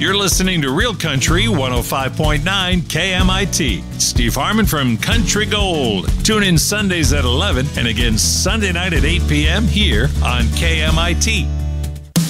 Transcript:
You're listening to Real Country 105.9 KMIT. Steve Harmon from Country Gold. Tune in Sundays at 11 and again Sunday night at 8 p.m. here on KMIT.